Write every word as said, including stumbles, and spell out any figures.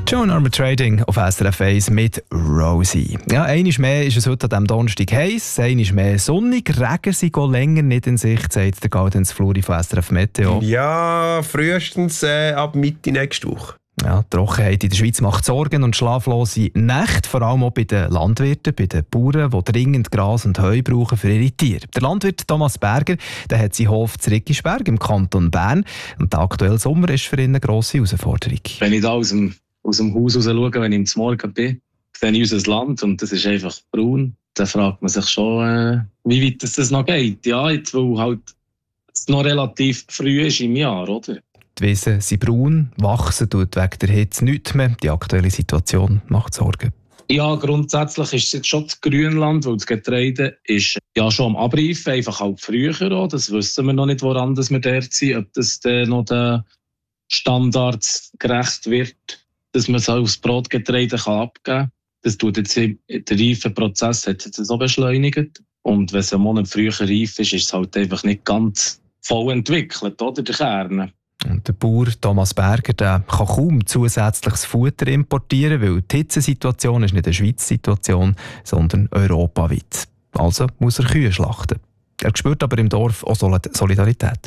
Joan Armour Trading auf S R F eins mit Rosie. Ja, einmal mehr ist es heute an diesem Donnerstag heiß, einmal mehr sonnig. Regen sie gehen länger nicht in Sicht, sagt der Gaudenz Fluri von S R F Meteo. Ja, frühestens äh, ab Mitte nächste Woche. Ja, die Trockenheit in der Schweiz macht Sorgen und schlaflose Nächte, vor allem auch bei den Landwirten, bei den Bauern, die dringend Gras und Heu brauchen für ihre Tiere. Der Landwirt Thomas Berger, der hat seinen Hof zu Riggisberg im Kanton Bern und der aktuelle Sommer ist für ihn eine grosse Herausforderung. Wenn ich da aus dem, aus dem Haus raus schaue, wenn ich zum Morgen bin, sehe ich unser Land und das ist einfach braun. Dann fragt man sich schon, äh, wie weit das noch geht. Ja, jetzt, weil halt es noch relativ früh ist im Jahr, oder? Die Wiesen sind braun, wachsen tut wegen der Hitze nichts mehr. Die aktuelle Situation macht Sorgen. Ja, grundsätzlich ist es jetzt schon das Grünland, weil das Getreide ist ja schon am Abreifen, einfach halt früher auch. Das wissen wir noch nicht, woran wir dort sind, ob das dann noch den Standards gerecht wird, dass man es aufs Brotgetreide abgeben kann. Das tut jetzt der Reifenprozess hat jetzt so beschleunigt. Und wenn es einen Monat früher reif ist, ist es halt einfach nicht ganz voll entwickelt, oder, der Kern. Und der Bauer Thomas Berger der kann kaum zusätzliches Futter importieren, weil die Hitzesituation ist nicht eine Schweizer Situation, sondern europaweit. Also muss er Kühe schlachten. Er spürt aber im Dorf auch Solidarität.